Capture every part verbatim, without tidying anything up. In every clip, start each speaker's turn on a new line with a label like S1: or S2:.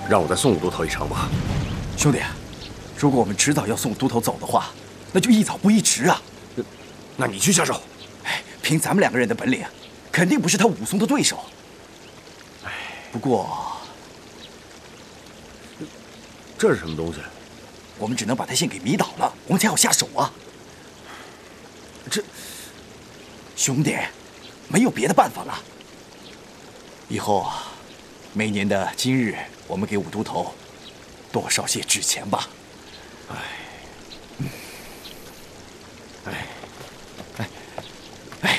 S1: 让我再送武都头一程吧。
S2: 兄弟，如果我们迟早要送武都头走的话，那就一早不宜迟啊。
S1: 那你去下手。
S2: 哎，凭咱们两个人的本领，肯定不是他武松的对手。哎，不过
S1: 这是什么东西？
S2: 我们只能把他先给迷倒了，我们才好下手啊。这，兄弟，没有别的办法了。以后啊，每年的今日，我们给武都头多烧些纸钱吧。
S1: 哎，嗯，哎，
S2: 哎，哎，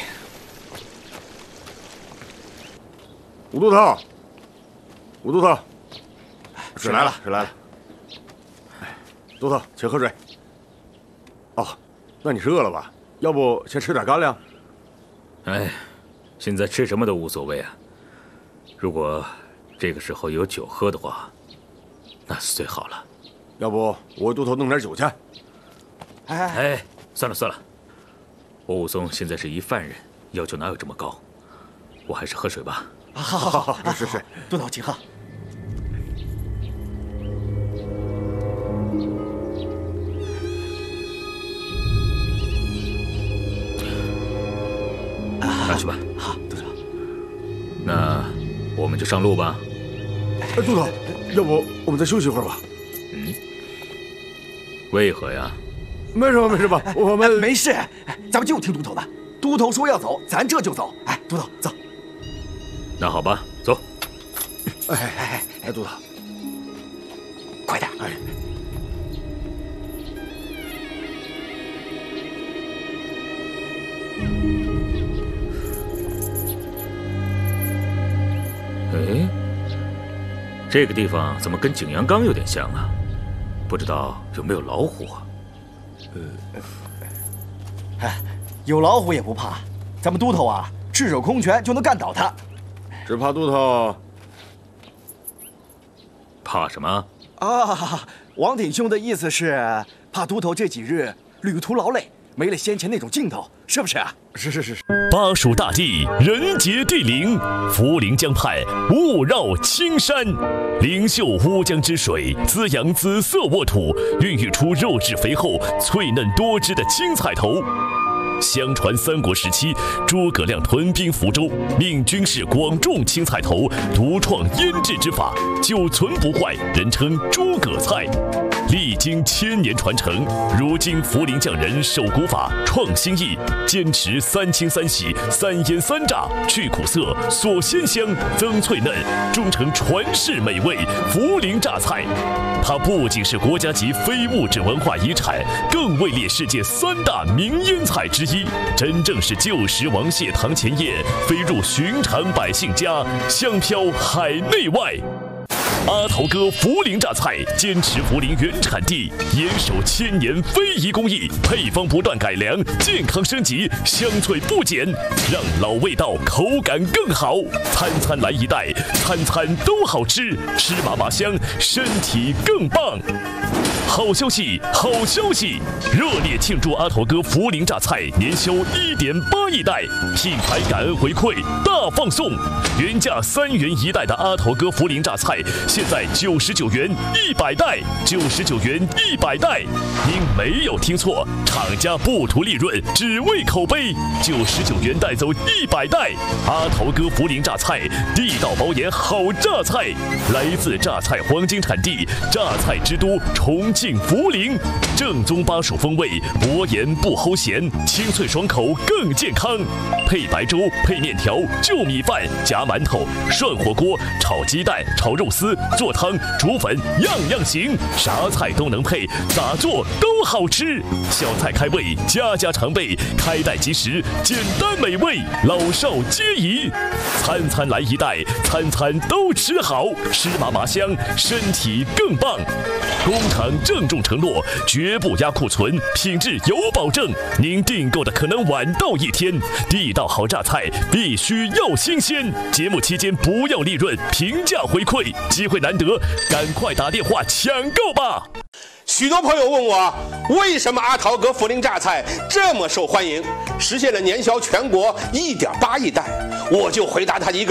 S1: 武都头，武都头，水来了，水来了。哎，都头，请喝水。哦，那你是饿了吧？要不先吃点干粮？
S3: 哎，现在吃什么都无所谓啊。如果这个时候有酒喝的话，那是最好了。
S1: 要不我为都头弄点酒去？
S2: 哎
S3: 哎，算了算了，我武松现在是一犯人，要求哪有这么高？我还是喝水吧。
S2: 好好好好，
S1: 是是是，
S2: 都头请喝。
S3: 拿去吧。
S2: 好，都头。
S3: 那我们就上路吧。
S1: 哎，都头，要不我们再休息一会儿吧？
S3: 嗯，为何呀？
S1: 没什么，没什么，我们
S2: 没事。咱们就听都头的，都头说要走，咱这就走。哎，都头，走。
S3: 那好吧，走。
S1: 哎哎哎哎，都头，
S2: 快点！
S1: 哎。
S3: 哎，这个地方怎么跟景阳冈有点像啊？不知道有没有老虎啊？
S2: 呃，哎，有老虎也不怕，咱们都头啊，赤手空拳就能干倒他。
S1: 只怕都头
S3: 怕什么？
S2: 啊，王挺兄的意思是怕都头这几日旅途劳累，没了先前那种劲头，是不是啊？
S1: 是是是。
S4: 巴蜀大地，人杰地灵，涪陵江畔雾绕青山，灵秀乌江之水滋养紫色沃土，孕育出肉质肥厚、脆嫩多汁的青菜头。相传三国时期，诸葛亮屯兵福州，命军士广种青菜头，独创腌制之法，久存不坏，人称诸葛菜。历经千年传承，如今涪陵匠人守古法，创新意，坚持三清三洗、三腌三炸，去苦涩、锁鲜香、增脆嫩，终成传世美味涪陵榨菜。它不仅是国家级非物质文化遗产，更位列世界三大名腌菜之一，真正是旧时王谢堂前燕，飞入寻常百姓家，香飘海内外。阿头哥涪陵榨菜坚持涪陵原产地，严守千年非遗工艺，配方不断改良，健康升级，香脆不减，让老味道口感更好。餐餐来一袋，餐餐都好吃，吃麻麻香，身体更棒。好消息，好消息！热烈庆祝阿头哥涪陵榨菜年销一点八亿袋，品牌感恩回馈大放送，原价三元一袋的阿头哥涪陵榨菜，现在九十九元一百袋，九十九元一百袋。您没有听错，厂家不图利润，只为口碑，九十九元带走一百袋。阿头哥涪陵榨菜，地道保研好榨菜，来自榨菜黄金产地，榨菜之都重庆涪陵，正宗巴蜀风味，薄盐不齁咸，清脆爽口更健康。配白粥、配面条、就米饭、夹馒头、涮火锅、炒鸡蛋、炒肉丝、做汤、煮粉，样样行，啥菜都能配，咋做都好吃。小菜开胃，家家常备，开袋即食，简单美味，老少皆宜。餐餐来一袋，餐餐都吃好，吃麻麻香，身体更棒。工厂郑重承诺，绝不压库存，品质有保证。您订购的可能晚到一天，地道好榨菜必须要新鲜。节目期间不要利润，平价回馈，机会难得，赶快打电话抢购吧！
S5: 许多朋友问我，为什么阿桃哥涪陵榨菜这么受欢迎，实现了年销全国一点八亿袋？我就回答他一个